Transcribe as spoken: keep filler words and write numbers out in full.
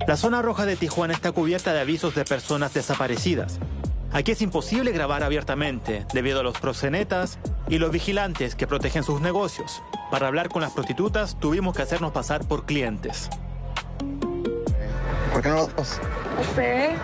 La zona roja de Tijuana está cubierta de avisos de personas desaparecidas. Aquí es imposible grabar abiertamente debido a los proxenetas y los vigilantes que protegen sus negocios. Para hablar con las prostitutas tuvimos que hacernos pasar por clientes. ¿Por qué no los dos? No sé.